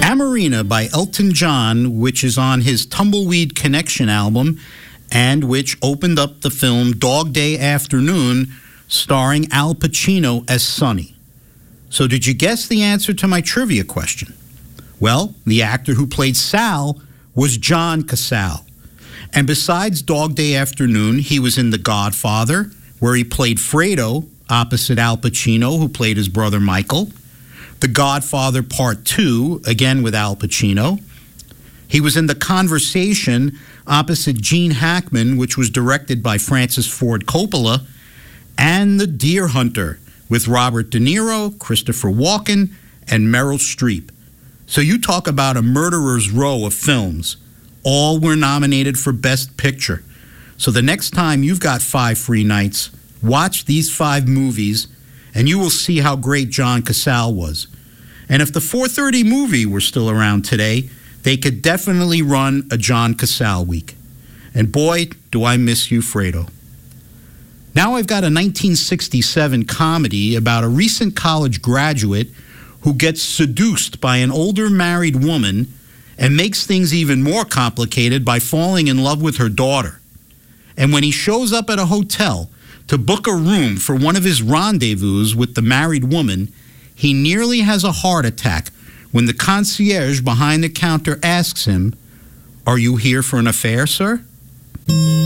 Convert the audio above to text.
Amarina by Elton John, which is on his Tumbleweed Connection album, and which opened up the film Dog Day Afternoon, starring Al Pacino as Sonny. So did you guess the answer to my trivia question? Well, the actor who played Sal was John Cazale. And besides Dog Day Afternoon, he was in The Godfather, where he played Fredo, opposite Al Pacino, who played his brother Michael. The Godfather Part 2, again with Al Pacino. He was in The Conversation, opposite Gene Hackman, which was directed by Francis Ford Coppola. And The Deer Hunter, with Robert De Niro, Christopher Walken, and Meryl Streep. So you talk about a murderer's row of films. All were nominated for Best Picture. So the next time you've got 5 free nights, watch these 5 movies, and you will see how great John Cazale was. And if the 4:30 movie were still around today, they could definitely run a John Cazale week. And boy, do I miss you, Fredo. Now I've got a 1967 comedy about a recent college graduate who gets seduced by an older married woman and makes things even more complicated by falling in love with her daughter. And when he shows up at a hotel to book a room for one of his rendezvous with the married woman, he nearly has a heart attack when the concierge behind the counter asks him, "Are you here for an affair, sir?"